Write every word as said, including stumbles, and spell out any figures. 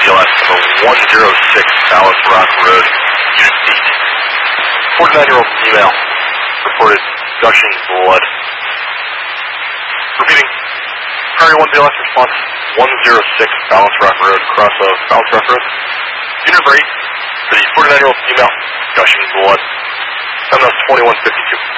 B L S number one zero six, Ballast Rock Road, Unit eight. forty-nine-year-old female reported gushing blood. Repeating, Prairie one B L S response one zero six, Ballast Rock Road, cross of Ballast Rock Road. Unit number eight for the forty-nine-year-old female, gushing blood. Time now twenty-one fifty-two.